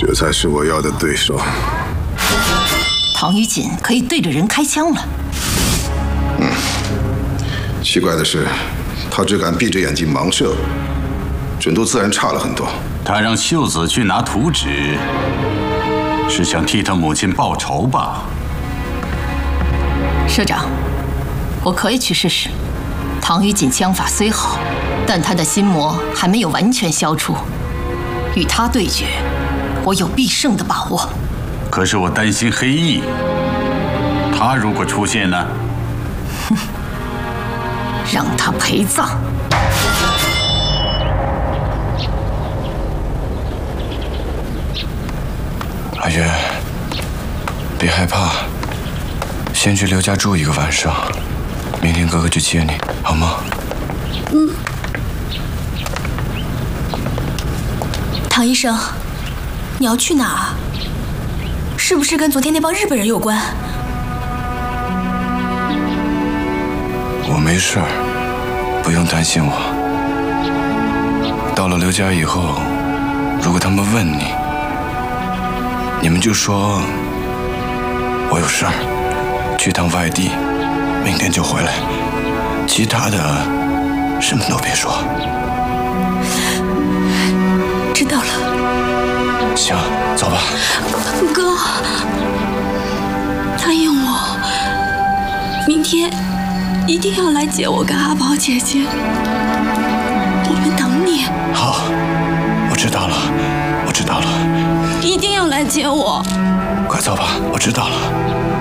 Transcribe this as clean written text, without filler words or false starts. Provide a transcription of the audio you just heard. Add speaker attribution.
Speaker 1: 这才是我要的对手。
Speaker 2: 唐于锦可以对着人开枪了。
Speaker 1: 奇怪的是，他只敢闭着眼睛盲射，准度自然差了很多。
Speaker 3: 他让秀子去拿图纸，是想替他母亲报仇吧？
Speaker 2: 社长，我可以去试试。唐于锦枪法虽好，但他的心魔还没有完全消除，与他对决，我有必胜的把握。
Speaker 3: 可是我担心黑翼，他如果出现呢？
Speaker 2: 哼，让他陪葬。
Speaker 4: 阿月，别害怕，先去刘家住一个晚上，明天哥哥去接你，好吗？
Speaker 5: 唐医生，你要去哪儿？是不是跟昨天那帮日本人有关？
Speaker 4: 我没事儿，不用担心我。到了刘家以后，如果他们问你，你们就说我有事儿，去趟外地，明天就回来。其他的什么都别说。
Speaker 5: 知道了。
Speaker 4: 行，走吧。
Speaker 5: 哥，答应我，明天一定要来接我跟阿宝姐姐，我们等你。
Speaker 4: 好，我知道了，我知道了。
Speaker 5: 一定要来接我。
Speaker 4: 快走吧，我知道了。